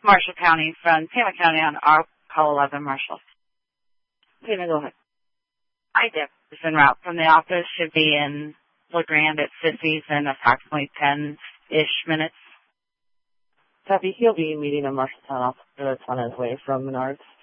Marshall County from Pima County on our call 11 Marshall. Pima, go ahead. Hi, Deb. Is en route from the office. Should be in LeGrand at Sissy's in approximately 10-ish minutes. Copy. He'll be meeting a Marshalltown officer that's on his way from Menards.